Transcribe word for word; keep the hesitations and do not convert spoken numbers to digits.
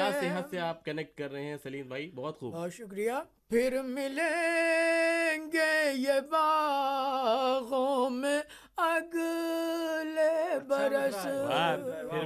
क्या सेहत से आप कनेक्ट कर रहे हैं सलीम भाई, बहुत खूब। बहुत शुक्रिया। फिर मिलेंगे ये बागों में अगले बरस। वाह, फिर